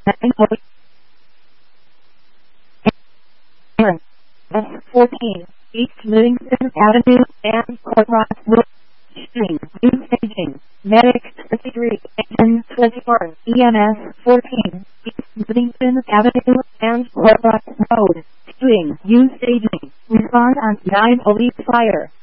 S14, East Livingston Avenue and Courtrock Road. Shooting, new staging, Medic 23, Engine 24, EMS 14, East Livingston Avenue and Courtrock Road. Shooting, new staging, respond on 9 police fire.